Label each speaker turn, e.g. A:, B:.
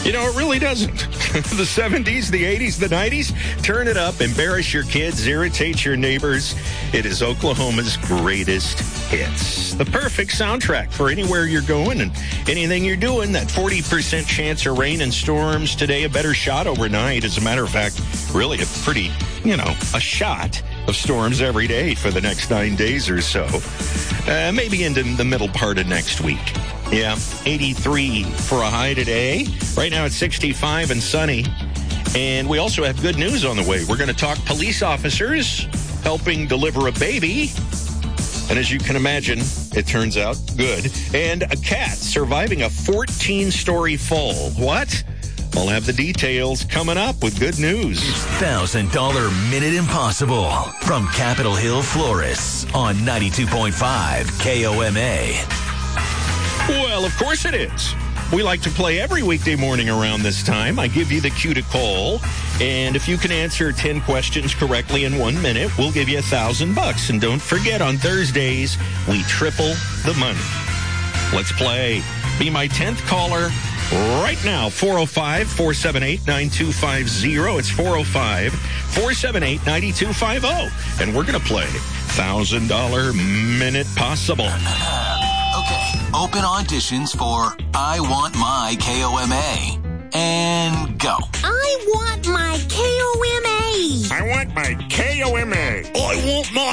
A: You know, it really doesn't. The 70s, the 80s, the 90s, turn it up, embarrass your kids, irritate your neighbors. It is Oklahoma's greatest hits. The perfect soundtrack for anywhere you're going and anything you're doing. That 40% chance of rain and storms today, a better shot overnight. As a matter of fact, really a pretty, a shot of storms every day for the next 9 days or so. Maybe into the middle part of next week. Yeah, 83 for a high today. Right now it's 65 and sunny. And we also have good news on the way. We're going to talk police officers helping deliver a baby. And as you can imagine, it turns out good. And a cat surviving a 14-story fall. What? I'll have the details coming up with good news.
B: $1,000 Minute Impossible from Capitol Hill Florists on 92.5 KOMA.
A: Well, of course it is. We like to play every weekday morning around this time. I give you the cue to call, and if you can answer 10 questions correctly in 1 minute, we'll give you $1,000. And don't forget, on Thursdays, we triple the money. Let's play. Be my 10th caller right now, 405-478-9250. It's 405-478-9250. And we're going to play $1,000 Minute Possible.
B: Okay, open auditions for I Want My KOMA. And go.
C: I want my KOMA.
A: I want my KOMA. I want my